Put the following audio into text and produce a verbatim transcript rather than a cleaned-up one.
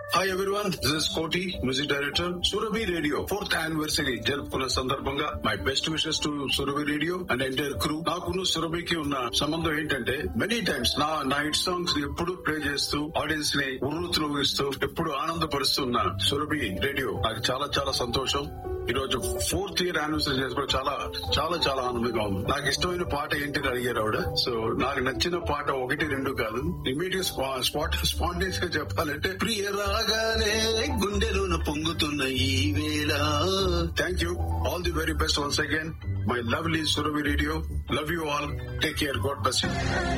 Hi everyone, this is కోటి, music director, Surabhi radio fourth anniversary జరుపుకున్న సందర్భంగా my best wishes to Surabhi radio and entire crew. నాకున్న సురభికి ఉన్న సంబంధం ఏంటంటే, మెనీ టైమ్స్ నా నా హిట్ సాంగ్స్ ఎప్పుడు ప్లే చేస్తూ ఆడియన్స్ ని ఉర్రూతూగిస్తూ ఎప్పుడు ఆనందపరుస్తున్న సురభి రేడియో నాకు చాలా చాలా సంతోషం. ఈ రోజు ఫోర్త్ ఇయర్ యానివర్సరీ చేసుకోవడం చాలా చాలా చాలా ఆనందంగా ఉంది. నాకు ఇష్టమైన పాట ఏంటి అని అడిగారు ఆవిడ. సో నాకు నచ్చిన పాట ఒకటి రెండు కాదు, ఇమీడియట్ స్పాట్ స్పాంటేనియస్ గా చెప్పాలంటే ప్రియ రాగానే గుండెలోన పొంగుతున్న ఈ వేళ. Thank you, all the very best once again, my lovely Surabhi radio. Love you all, take care, God bless you.